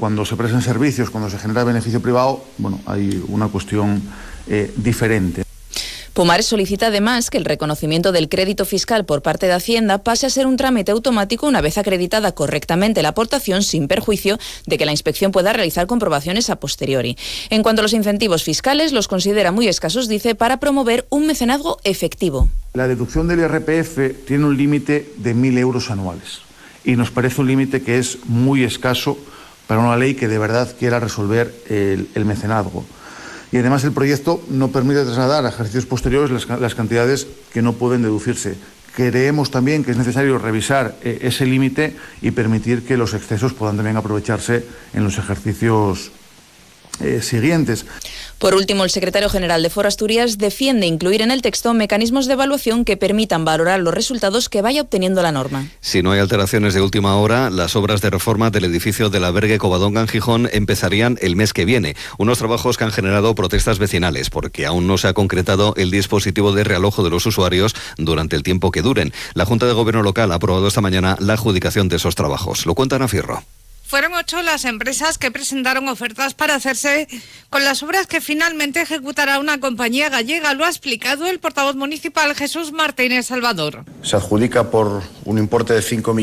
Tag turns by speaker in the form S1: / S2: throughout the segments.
S1: cuando se prestan servicios, cuando se genera beneficio privado, bueno, hay una cuestión diferente.
S2: Pumares solicita además que el reconocimiento del crédito fiscal por parte de Hacienda pase a ser un trámite automático una vez acreditada correctamente la aportación, sin perjuicio de que la inspección pueda realizar comprobaciones a posteriori. En cuanto a los incentivos fiscales, los considera muy escasos, dice, para promover un mecenazgo efectivo.
S1: La deducción del IRPF tiene un límite de 1.000 euros anuales y nos parece un límite que es muy escaso para una ley que de verdad quiera resolver el mecenazgo. Y además el proyecto no permite trasladar a ejercicios posteriores las cantidades que no pueden deducirse. Creemos también que es necesario revisar ese límite y permitir que los excesos puedan también aprovecharse en los ejercicios siguientes.
S2: Por último, el secretario general de Foro Asturias defiende incluir en el texto mecanismos de evaluación que permitan valorar los resultados que vaya obteniendo la norma.
S3: Si no hay alteraciones de última hora, las obras de reforma del edificio del albergue Covadonga en Gijón empezarían el mes que viene. Unos trabajos que han generado protestas vecinales porque aún no se ha concretado el dispositivo de realojo de los usuarios durante el tiempo que duren. La Junta de Gobierno local ha aprobado esta mañana la adjudicación de esos trabajos. Lo cuenta Ana Fierro.
S4: Fueron 8 las empresas que presentaron ofertas para hacerse con las obras que finalmente ejecutará una compañía gallega. Lo ha explicado el portavoz municipal Jesús Martínez Salvador.
S5: Se adjudica por un importe de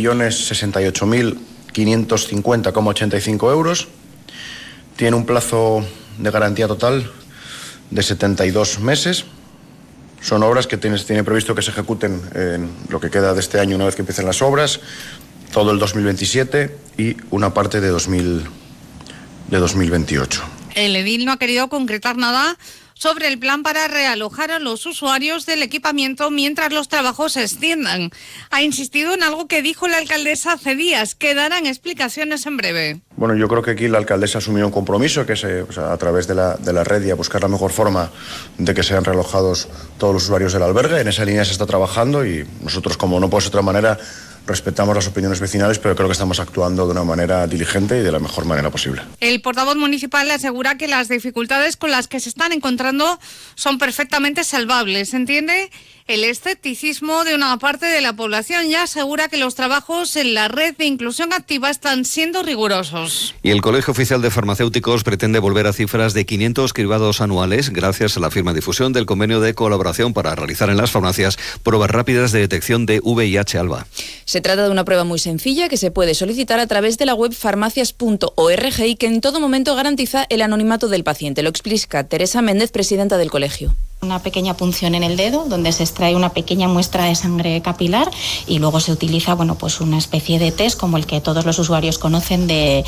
S5: 5.068.550,85 euros. Tiene un plazo de garantía total de 72 meses. Son obras que tiene previsto que se ejecuten en lo que queda de este año una vez que empiecen las obras, todo el 2027 y una parte de 2028.
S4: El edil no ha querido concretar nada sobre el plan para realojar a los usuarios del equipamiento mientras los trabajos se extiendan. Ha insistido en algo que dijo la alcaldesa hace días, que darán explicaciones en breve.
S5: Bueno, yo creo que aquí la alcaldesa ha asumido un compromiso, que es a través de la red y a buscar la mejor forma de que sean realojados todos los usuarios del albergue. En esa línea se está trabajando y nosotros, como no puede ser de otra manera, respetamos las opiniones vecinales, pero creo que estamos actuando de una manera diligente y de la mejor manera posible.
S4: El portavoz municipal le asegura que las dificultades con las que se están encontrando son perfectamente salvables. Entiende el escepticismo de una parte de la población y asegura que los trabajos en la red de inclusión activa están siendo rigurosos.
S3: Y el Colegio Oficial de Farmacéuticos pretende volver a cifras de 500 cribados anuales gracias a la firma y difusión del convenio de colaboración para realizar en las farmacias pruebas rápidas de detección de VIH alba.
S2: Se trata de una prueba muy sencilla que se puede solicitar a través de la web farmacias.org y que en todo momento garantiza el anonimato del paciente. Lo explica Teresa Méndez, presidenta del colegio.
S6: Una pequeña punción en el dedo donde se extrae una pequeña muestra de sangre capilar y luego se utiliza pues una especie de test como el que todos los usuarios conocen de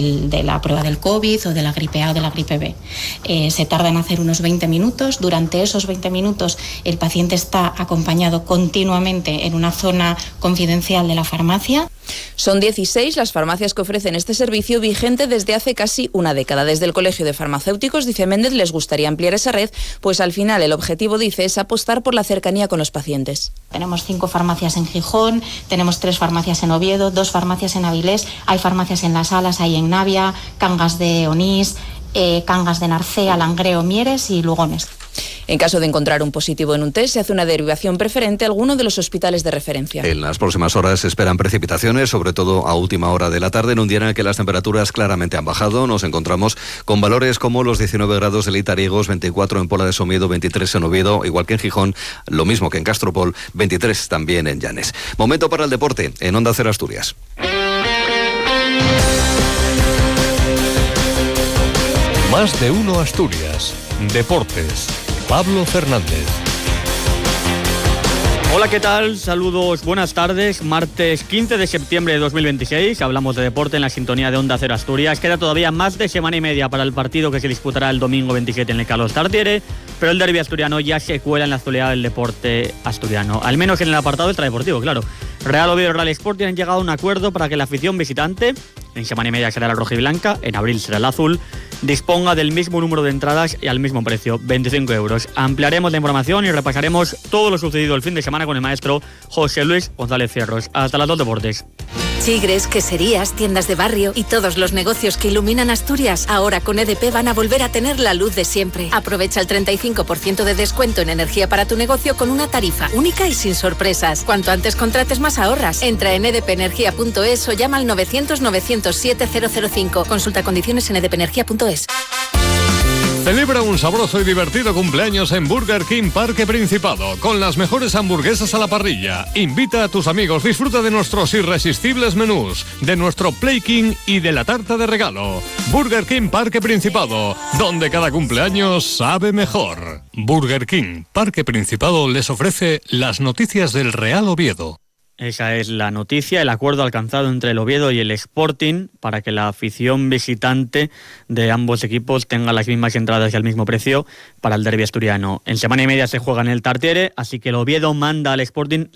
S6: la prueba del COVID o de la gripe A o de la gripe B. Se tarda en hacer unos 20 minutos. Durante esos 20 minutos el paciente está acompañado continuamente en una zona confidencial de la farmacia.
S2: Son 16 las farmacias que ofrecen este servicio, vigente desde hace casi una década. Desde el Colegio de Farmacéuticos, dice Méndez, les gustaría ampliar esa red, pues al final el objetivo, dice, es apostar por la cercanía con los pacientes.
S6: Tenemos 5 farmacias en Gijón, tenemos 3 farmacias en Oviedo, 2 farmacias en Avilés, hay farmacias en Las Alas, hay en Navia, Cangas de Onís, Cangas de Narcea, Langreo, Mieres y Lugones.
S2: En caso de encontrar un positivo en un test, se hace una derivación preferente a alguno de los hospitales de referencia.
S3: En las próximas horas se esperan precipitaciones, sobre todo a última hora de la tarde, en un día en el que las temperaturas claramente han bajado. Nos encontramos con valores como los 19 grados de Leitariegos, 24 en Pola de Somiedo, 23 en Oviedo, igual que en Gijón, lo mismo que en Castropol, 23 también en Llanes. Momento para el deporte en Onda Cero Asturias.
S7: Más de uno Asturias. Deportes. Pablo Fernández.
S8: Hola, ¿qué tal? Saludos, buenas tardes. Martes 15 de septiembre de 2026. Hablamos de deporte en la sintonía de Onda Cero Asturias. Queda todavía más de semana y media para el partido que se disputará el domingo 27 en el Carlos Tartiere, pero el derbi asturiano ya se cuela en la actualidad del deporte asturiano, al menos en el apartado extradeportivo, claro. Real Oviedo y Real Sporting han llegado a un acuerdo para que la afición visitante, en semana y media será la roja y blanca, en abril será el azul, disponga del mismo número de entradas y al mismo precio, 25 euros. Ampliaremos la información y repasaremos todo lo sucedido el fin de semana con el maestro José Luis González Fierros. Hasta las 2 deportes.
S9: Chigres, queserías, tiendas de barrio y todos los negocios que iluminan Asturias, ahora con EDP van a volver a tener la luz de siempre. Aprovecha el 35% de descuento en energía para tu negocio con una tarifa única y sin sorpresas. Cuanto antes contrates, más ahorras. Entra en edpenergia.es o llama al 900-907-005. Consulta condiciones en edpenergia.es.
S7: Celebra un sabroso y divertido cumpleaños en Burger King Parque Principado, con las mejores hamburguesas a la parrilla. Invita a tus amigos, disfruta de nuestros irresistibles menús, de nuestro Play King y de la tarta de regalo. Burger King Parque Principado, donde cada cumpleaños sabe mejor. Burger King Parque Principado les ofrece las noticias del Real Oviedo.
S8: Esa es la noticia, el acuerdo alcanzado entre el Oviedo y el Sporting para que la afición visitante de ambos equipos tenga las mismas entradas y al mismo precio para el derbi asturiano. En semana y media se juega en el Tartiere, así que el Oviedo manda al Sporting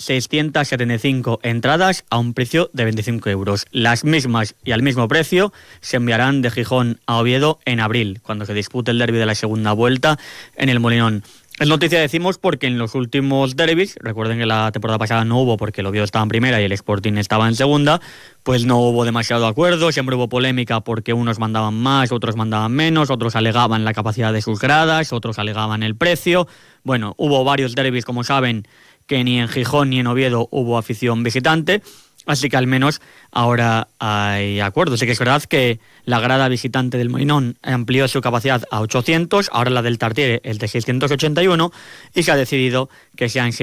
S8: 675 entradas a un precio de 25 euros. Las mismas y al mismo precio se enviarán de Gijón a Oviedo en abril, cuando se dispute el derbi de la segunda vuelta en el Molinón. Es noticia, decimos, porque en los últimos derbis, recuerden que la temporada pasada no hubo porque el Oviedo estaba en primera y el Sporting estaba en segunda, pues no hubo demasiado acuerdo, siempre hubo polémica porque unos mandaban más, otros mandaban menos, otros alegaban la capacidad de sus gradas, otros alegaban el precio. Bueno, hubo varios derbis, como saben, que ni en Gijón ni en Oviedo hubo afición visitante. Así que al menos ahora hay acuerdo. Sí que es verdad que la grada visitante del Molinón amplió su capacidad a 800, ahora la del Tartiere es de 681 y se ha decidido que sean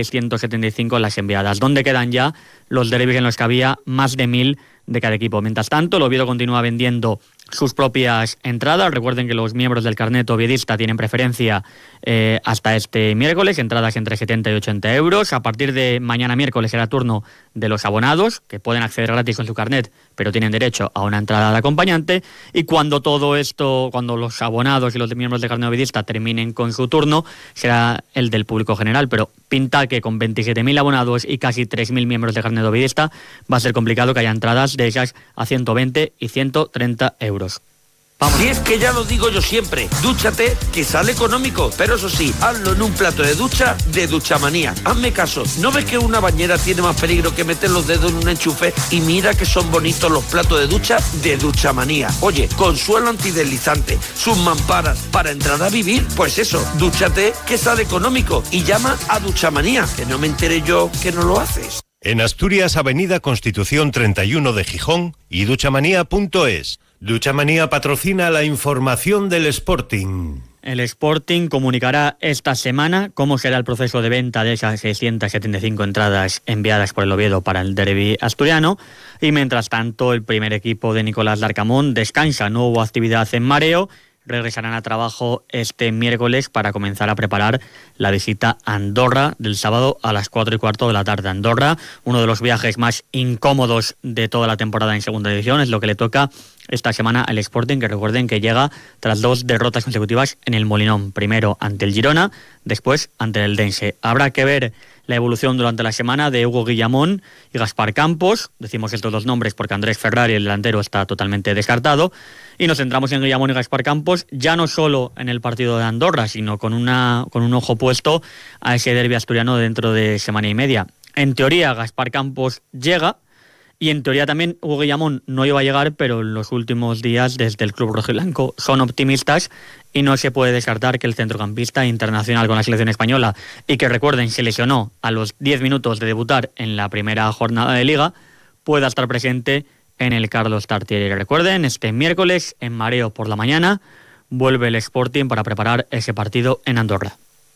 S8: 675 las enviadas, donde quedan ya los derbis en los que había más de 1000 de cada equipo. Mientras tanto, el Oviedo continúa vendiendo sus propias entradas. Recuerden que los miembros del carnet oviedista tienen preferencia hasta este miércoles, entradas entre 70 y 80 euros. A partir de mañana miércoles será turno de los abonados, que pueden acceder gratis con su carnet, pero tienen derecho a una entrada de acompañante. Y cuando todo esto, cuando los abonados y los miembros del carnet oviedista terminen con su turno, será el del público general. Pero pinta que con 27.000 abonados y casi 3.000 miembros del carnet oviedista va a ser complicado que haya entradas de esas a 120 y 130 euros.
S10: Vamos. Y es que ya lo digo yo siempre, dúchate que sale económico, pero eso sí, hazlo en un plato de ducha de Duchamanía. Hazme caso, ¿no ves que una bañera tiene más peligro que meter los dedos en un enchufe? Y mira que son bonitos los platos de ducha de Duchamanía. Oye, con suelo antideslizante, sus mamparas para entrar a vivir, pues eso, dúchate que sale económico y llama a Duchamanía, que no me enteré yo que no lo haces.
S11: En Asturias, Avenida Constitución 31 de Gijón y duchamanía.es. Duchamanía patrocina la información del Sporting.
S8: El Sporting comunicará esta semana cómo será el proceso de venta de esas 675 entradas enviadas por el Oviedo para el derbi asturiano. Y mientras tanto, el primer equipo de Nicolás Larcamón descansa. No hubo actividad en mareo. Regresarán a trabajo este miércoles para comenzar a preparar la visita a Andorra del sábado a las 4:15 de la tarde. Andorra, uno de los viajes más incómodos de toda la temporada en segunda división, es lo que le toca esta semana al Sporting, que recuerden que llega tras 2 derrotas consecutivas en el Molinón. Primero ante el Girona, después ante el Eldense. Habrá que ver la evolución durante la semana de Hugo Guillamón y Gaspar Campos. Decimos estos dos nombres porque Andrés Ferrari, el delantero, está totalmente descartado. Y nos centramos en Guillamón y Gaspar Campos, ya no solo en el partido de Andorra, sino con un ojo puesto a ese derbi asturiano dentro de semana y media. En teoría, Gaspar Campos llega, y en teoría también Hugo Guillamón no iba a llegar, pero en los últimos días desde el club rojiblanco son optimistas y no se puede descartar que el centrocampista internacional con la selección española, y que recuerden se lesionó a los 10 minutos de debutar en la primera jornada de Liga, pueda estar presente en el Carlos Tartiere. Recuerden, este miércoles en mareo por la mañana vuelve el Sporting para preparar ese partido en Andorra.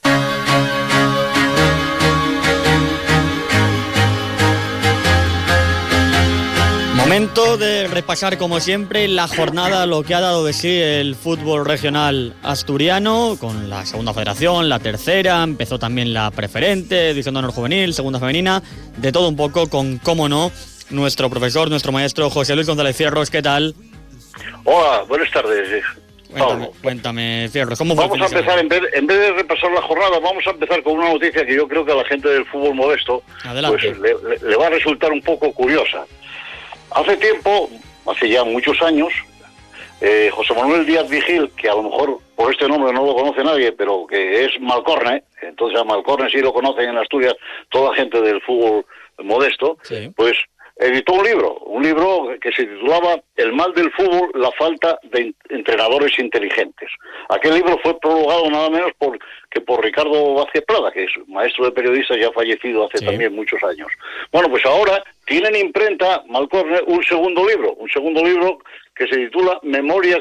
S8: Momento de repasar, como siempre, la jornada, lo que ha dado de sí el fútbol regional asturiano, con la segunda federación, la tercera, empezó también la preferente, división de honor juvenil, segunda femenina, de todo un poco, con, cómo no, nuestro profesor, nuestro maestro José Luis González Fierros. ¿Qué tal?
S12: Hola, buenas tardes.
S8: Cuéntame, Fierros, ¿cómo fue?
S12: Vamos a empezar, en vez de repasar la jornada, vamos a empezar con una noticia que yo creo que a la gente del fútbol modesto pues, le va a resultar un poco curiosa. Hace tiempo, hace ya muchos años, José Manuel Díaz Vigil, que a lo mejor por este nombre no lo conoce nadie, pero que es Malcorne, entonces a Malcorne sí lo conocen en Asturias toda gente del fútbol modesto, sí. Pues editó un libro que se titulaba El mal del fútbol, la falta de entrenadores inteligentes. Aquel libro fue prologado nada menos por Ricardo Vázquez Prada, que es maestro de periodistas ya fallecido hace también muchos años. Bueno, pues ahora tienen imprenta, Malcorne, un segundo libro que se titula Memorias